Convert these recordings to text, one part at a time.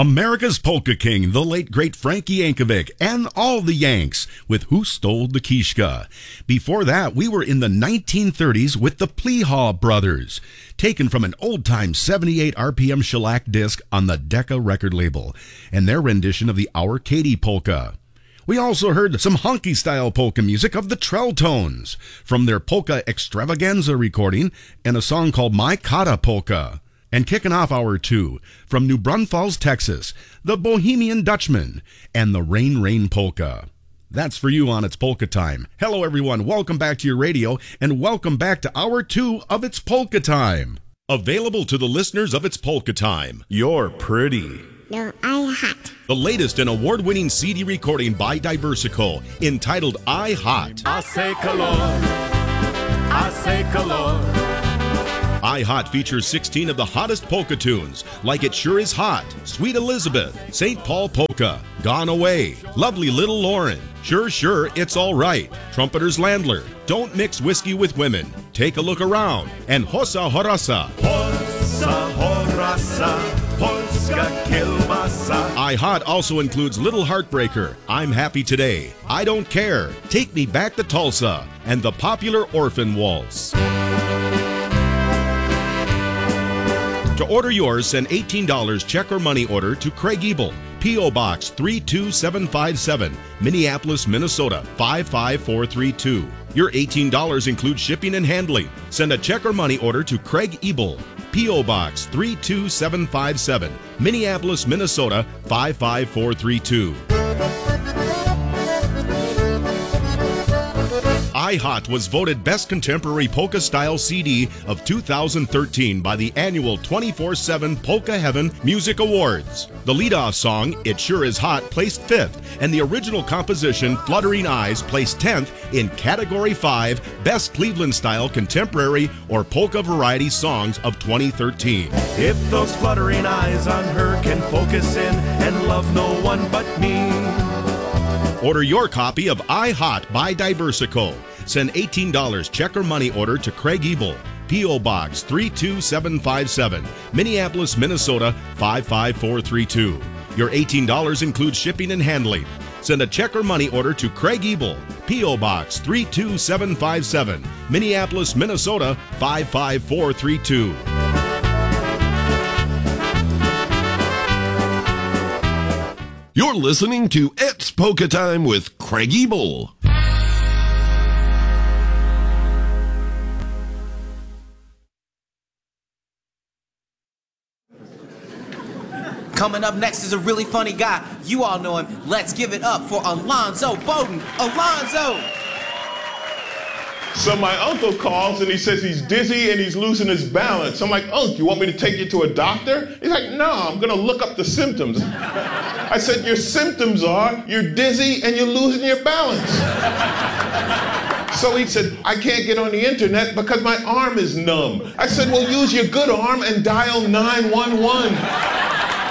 America's Polka King, the late great Frankie Yankovic, and all the Yanks with Who Stole the Kishka. Before that, we were in the 1930s with the Plehaw Brothers, taken from an old-time 78 RPM shellac disc on the Decca record label, and their rendition of the Our Katie Polka. We also heard some honky-style polka music of the Trelltones from their Polka Extravaganza recording and a song called My Kata Polka. And kicking off hour two, from New Braunfels, Texas, the Bohemian Dutchman and the Rain Rain Polka. That's for you on It's Polka Time. Hello everyone, welcome back to your radio, and welcome back to hour two of It's Polka Time. Available to the listeners of It's Polka Time, You're Pretty. No, I Hot. The latest and award-winning CD recording by Diversico, entitled I Hot. I say color, I say color. I Hot features 16 of the hottest polka tunes, like It Sure Is Hot, Sweet Elizabeth, St. Paul Polka, Gone Away, Lovely Little Lauren, Sure Sure It's All Right, Trumpeter's Landler, Don't Mix Whiskey with Women, Take a Look Around, and Hossa Horasa. Hossa Horasa, Polska Kielbasa. I Hot also includes Little Heartbreaker, I'm Happy Today, I Don't Care, Take Me Back to Tulsa, and the popular Orphan Waltz. To order yours, send $18 check or money order to Craig Ebel, P.O. Box 32757, Minneapolis, Minnesota 55432. Your $18 includes shipping and handling. Send a check or money order to Craig Ebel, P.O. Box 32757, Minneapolis, Minnesota 55432. I Hot was voted Best Contemporary Polka Style CD of 2013 by the annual 24/7 Polka Heaven Music Awards. The leadoff song, It Sure Is Hot, placed 5th, and the original composition, Fluttering Eyes, placed 10th in Category 5 Best Cleveland Style Contemporary or Polka Variety Songs of 2013. If those fluttering eyes on her can focus in and love no one but me. Order your copy of I Hot by Diversico. Send $18 check or money order to Craig Ebel, P.O. Box 32757, Minneapolis, Minnesota 55432. Your $18 includes shipping and handling. Send a check or money order to Craig Ebel, P.O. Box 32757, Minneapolis, Minnesota 55432. You're listening to It's Polka Time with Craig Ebel. Coming up next is a really funny guy. You all know him. Let's give it up for Alonzo Bowden. Alonzo! So my uncle calls and he says he's dizzy and he's losing his balance. I'm like, Unc, you want me to take you to a doctor? He's like, no, I'm gonna look up the symptoms. I said, your symptoms are you're dizzy and you're losing your balance. So he said, I can't get on the internet because my arm is numb. I said, well, use your good arm and dial 911.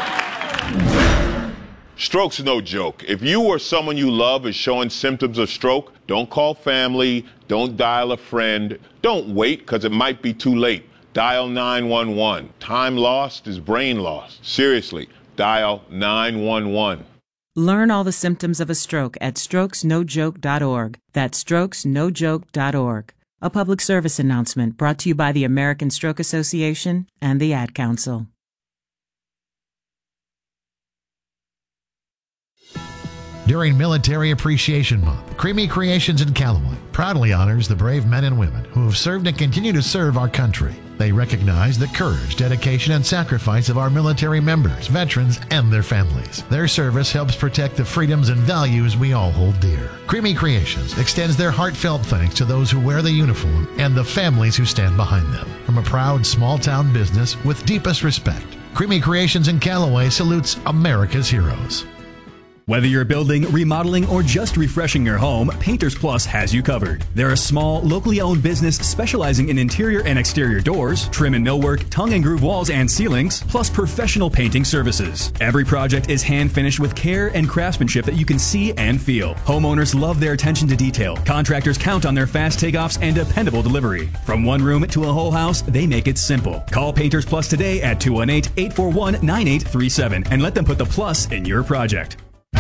Stroke's no joke. If you or someone you love is showing symptoms of stroke, don't call family, don't dial a friend, don't wait because it might be too late. Dial 911. Time lost is brain lost. Seriously, dial 911. Learn all the symptoms of a stroke at strokesnojoke.org. That's strokesnojoke.org. A public service announcement brought to you by the American Stroke Association and the Ad Council. During Military Appreciation Month, Creamy Creations in Callaway proudly honors the brave men and women who have served and continue to serve our country. They recognize the courage, dedication, and sacrifice of our military members, veterans, and their families. Their service helps protect the freedoms and values we all hold dear. Creamy Creations extends their heartfelt thanks to those who wear the uniform and the families who stand behind them. From a proud small-town business with deepest respect, Creamy Creations in Callaway salutes America's heroes. Whether you're building, remodeling, or just refreshing your home, Painters Plus has you covered. They're a small, locally owned business specializing in interior and exterior doors, trim and millwork, tongue and groove walls and ceilings, plus professional painting services. Every project is hand finished with care and craftsmanship that you can see and feel. Homeowners love their attention to detail. Contractors count on their fast takeoffs and dependable delivery. From one room to a whole house, they make it simple. Call Painters Plus today at 218-841-9837 and let them put the plus in your project.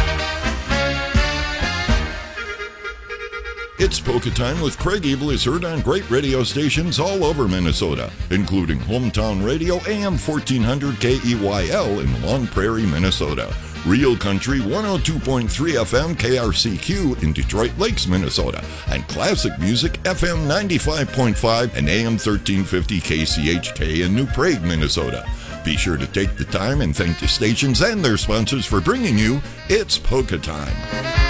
It's Polka Time with Craig Ebel is heard on great radio stations all over Minnesota, including Hometown Radio AM 1400 KEYL in Long Prairie, Minnesota. Real Country 102.3 FM KRCQ in Detroit Lakes, Minnesota, and Classic Music FM 95.5 and AM 1350 KCHK in New Prague, Minnesota. Be sure to take the time and thank the stations and their sponsors for bringing you It's Polka Time.